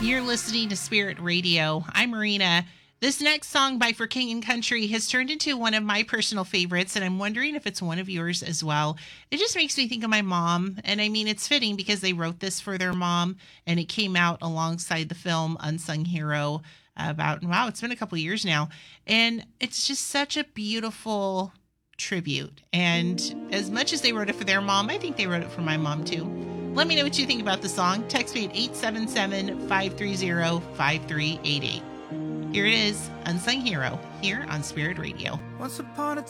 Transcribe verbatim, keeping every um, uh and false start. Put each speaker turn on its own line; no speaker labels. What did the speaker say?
You're listening to Spirit Radio. I'm Marina. This next song by For King and Country has turned into one of my personal favorites, and I'm wondering if it's one of yours as well. It just makes me think of my mom, and I mean, it's fitting because they wrote this for their mom, and it came out alongside the film Unsung Hero about, wow, it's been a couple years now, and it's just such a beautiful tribute. And as much as they wrote it for their mom, I think they wrote it for my mom too. Let me know what you think about the song. Text me at eight seven seven, five three zero, five three eight eight. Here it is, Unsung Hero, here on Spirit Radio.
Once upon a